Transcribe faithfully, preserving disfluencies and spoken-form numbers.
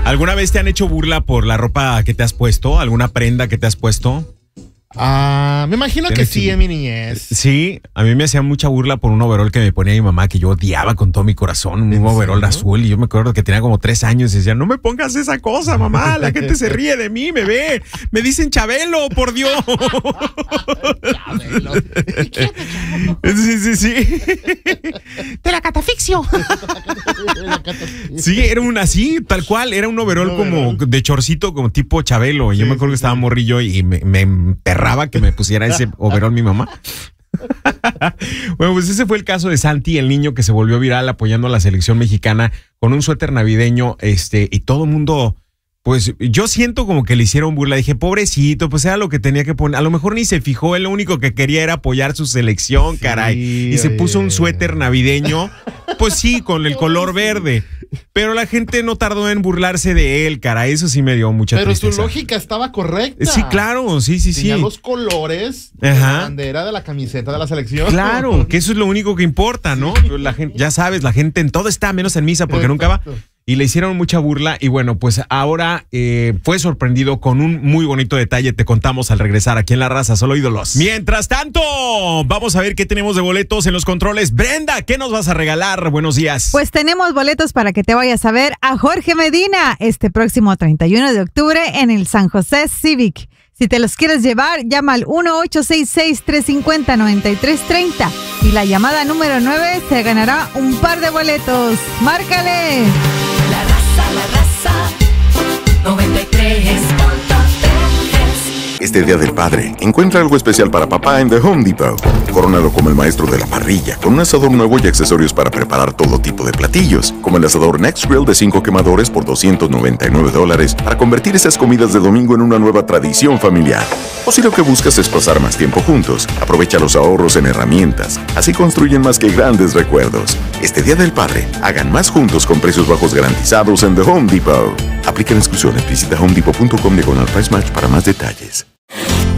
¿Alguna vez te han hecho burla por la ropa que te has puesto? ¿Alguna prenda que te has puesto? Ah, me imagino que sí, en mi niñez. Sí, a mí me hacían mucha burla por un overol que me ponía mi mamá, que yo odiaba con todo mi corazón, un overol azul, y yo me acuerdo que tenía como tres años y decía, no me pongas esa cosa, mamá, la gente se ríe de mí, me ve, me dicen Chabelo, por Dios. Chabelo. Sí, sí, sí. Te la catafixio. Sí, era un así, tal cual, era un overol como de chorcito, como tipo Chabelo. Y yo me acuerdo que estaba morrillo y me, me emperraba que me pusiera ese overol mi mamá. Bueno, pues ese fue el caso de Santi, el niño que se volvió viral apoyando a la selección mexicana con un suéter navideño, este, y todo el mundo, pues yo siento como que le hicieron burla. Dije, pobrecito, pues era lo que tenía que poner. A lo mejor ni se fijó, él lo único que quería era apoyar su selección, sí, caray. Y se puso un suéter navideño, pues sí, con el color verde. Pero la gente no tardó en burlarse de él, caray. Eso sí me dio mucha Pero tristeza. su lógica estaba correcta. Sí, claro, sí, sí, sí. Tenía los colores de Ajá. la bandera de la camiseta de la selección. Claro, que eso es lo único que importa, ¿no? Sí. La gente, ya sabes, la gente en todo está, menos en misa, porque Exacto. nunca va. Y le hicieron mucha burla y bueno, pues ahora eh, fue sorprendido con un muy bonito detalle. Te contamos al regresar aquí en La Raza, solo ídolos. Mientras tanto, vamos a ver qué tenemos de boletos en los controles. Brenda, ¿qué nos vas a regalar? Buenos días. Pues tenemos boletos para que te vayas a ver a Jorge Medina este próximo treinta y uno de octubre en el San José Civic. Si te los quieres llevar, llama al uno ocho seis seis, tres cinco cero, nueve tres tres cero y la llamada número nueve se ganará un par de boletos. ¡Márcale! La Raza, La Raza, noventa y tres punto tres. Este Día del Padre, encuentra algo especial para papá en The Home Depot. Corónalo como el maestro de la parrilla, con un asador nuevo y accesorios para preparar todo tipo de platillos, como el asador Next Grill de cinco quemadores por doscientos noventa y nueve dólares, para convertir esas comidas de domingo en una nueva tradición familiar. O si lo que buscas es pasar más tiempo juntos, aprovecha los ahorros en herramientas. Así construyen más que grandes recuerdos. Este Día del Padre, hagan más juntos con precios bajos garantizados en The Home Depot. Aplican exclusiones. Visita home depot punto com diagonal price match para más detalles.